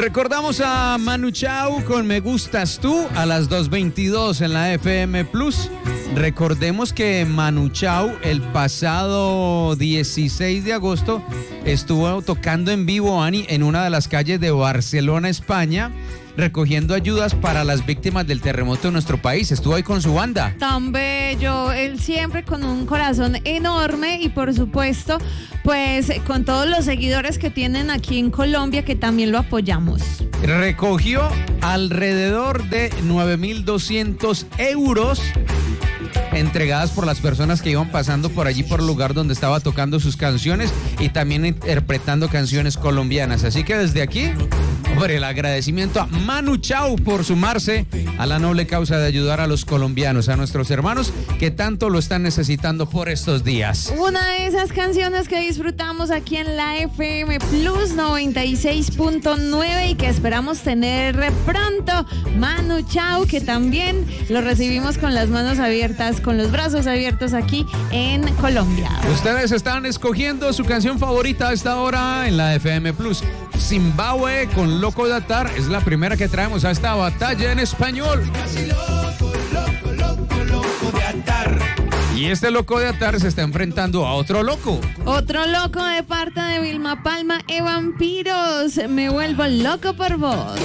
Recordamos a Manu Chao con Me Gustas Tú a las 2:22 en la FM Plus. Recordemos que Manu Chao el pasado 16 de agosto estuvo tocando en vivo, Ani, en una de las calles de Barcelona, España, recogiendo ayudas para las víctimas del terremoto en nuestro país. Estuvo ahí con su banda. Tan bello, él siempre con un corazón enorme y por supuesto, pues con todos los seguidores que tienen aquí en Colombia que también lo apoyamos. Recogió alrededor de 9.200 euros entregadas por las personas que iban pasando por allí por el lugar donde estaba tocando sus canciones y también interpretando canciones colombianas. Así que desde aquí, por el agradecimiento a Manu Chao por sumarse a la noble causa de ayudar a los colombianos, a nuestros hermanos que tanto lo están necesitando por estos días. Una de esas canciones que disfrutamos aquí en la FM Plus 96.9 y que esperamos tener pronto. Manu Chao, que también lo recibimos con las manos abiertas, con los brazos abiertos aquí en Colombia. Ustedes están escogiendo su canción favorita a esta hora en la FM Plus. Zimbabue con Loco de Atar es la primera que traemos a esta batalla en español. Loco de Atar. Y este Loco de Atar se está enfrentando a otro loco. Otro loco de parte de Vilma Palma y Vampiros. Me vuelvo loco por vos.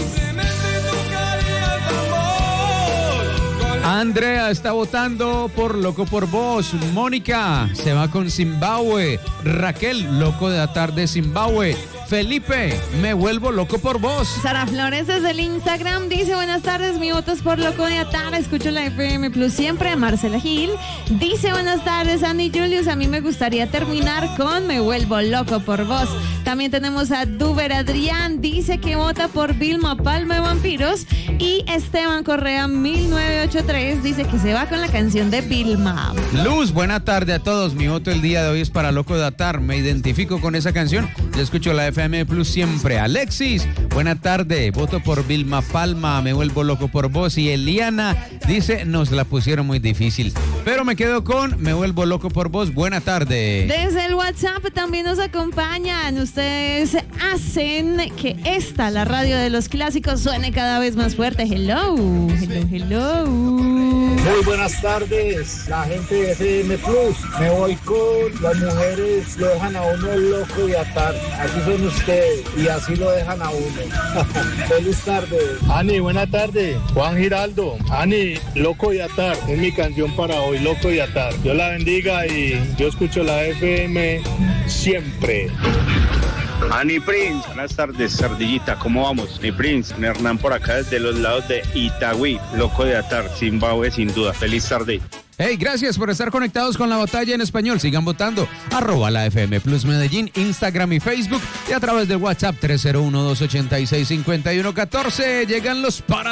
Andrea está votando por Loco por Vos. Mónica se va con Zimbabue. Raquel, Loco de Atar de Zimbabue. Felipe, me vuelvo loco por vos. Sara Flores desde el Instagram dice: buenas tardes, mi voto es por Loco de Atar, escucho la FM Plus siempre. Marcela Gil dice: buenas tardes, Andy Julius, a mí me gustaría terminar con Me vuelvo loco por vos. También tenemos a Duber Adrián, dice que vota por Vilma Palma de Vampiros. Y Esteban Correa 1983 dice que se va con la canción de Vilma. Luz, buena tarde a todos, mi voto el día de hoy es para Loco de Atar, me identifico con esa canción, yo escucho la FM Plus siempre. Alexis, buena tarde, voto por Vilma Palma, me vuelvo loco por vos. Y Eliana dice: nos la pusieron muy difícil, pero me quedo con Me vuelvo loco por vos. Buena tarde. Desde el WhatsApp también nos acompañan. Ustedes hacen que la radio de los clásicos, suene cada vez más fuerte. Hello, hello, hello. Muy buenas tardes, la gente de FM Plus. Me voy con las mujeres, lo dejan a uno loco de atar. Así son ustedes y así lo dejan a uno. Feliz tarde. Ani, buena tarde. Juan Giraldo. Ani, Loco de Atar. Es mi canción para hoy, Loco de Atar. Dios la bendiga y yo escucho la FM siempre. Ani Prince, buenas tardes, Sardillita, ¿cómo vamos? Mi Prince, Hernán por acá desde los lados de Itagüí, Loco de Atar, Zimbabue sin duda, feliz tarde. Hey, gracias por estar conectados con la batalla en español. Sigan votando. @la FM Plus Medellín, Instagram y Facebook y a través del WhatsApp 301-286-5114. Llegan los para